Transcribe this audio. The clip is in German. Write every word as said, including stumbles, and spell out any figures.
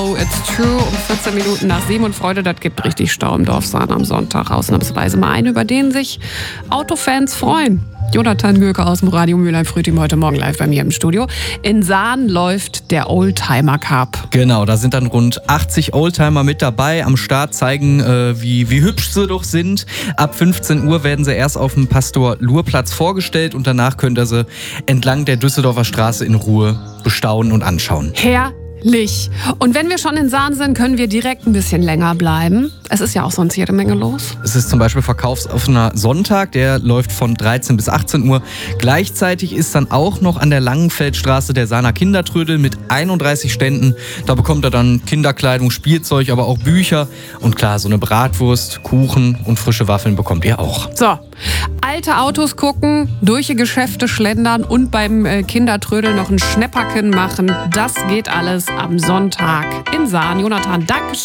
Oh, it's true, um vierzehn Minuten nach sieben und Freude, das gibt richtig Stau im Dorf Sahn am Sonntag. Ausnahmsweise mal einen, über den sich Autofans freuen. Jonathan Göke aus dem Radio Mülheim-Frühteam heute Morgen live bei mir im Studio. In Sahn läuft der Oldtimer Cup. Genau, da sind dann rund achtzig Oldtimer mit dabei. Am Start zeigen, äh, wie, wie hübsch sie doch sind. Ab fünfzehn Uhr werden sie erst auf dem Pastor-Luhr-Platz vorgestellt und danach könnt ihr sie entlang der Düsseldorfer Straße in Ruhe bestaunen und anschauen. Herr Lich. Und wenn wir schon in Sahn sind, können wir direkt ein bisschen länger bleiben. Es ist ja auch sonst jede Menge los. Es ist zum Beispiel verkaufsoffener Sonntag, der läuft von dreizehn bis achtzehn Uhr. Gleichzeitig ist dann auch noch an der Langenfeldstraße der Sahner Kindertrödel mit einunddreißig Ständen. Da bekommt ihr dann Kinderkleidung, Spielzeug, aber auch Bücher. Und klar, so eine Bratwurst, Kuchen und frische Waffeln bekommt ihr auch. So, alte Autos gucken, durch die Geschäfte schlendern und beim äh, Kindertrödel noch ein Schnäpperken machen. Das geht alles am Sonntag in Sahn. Jonathan, danke.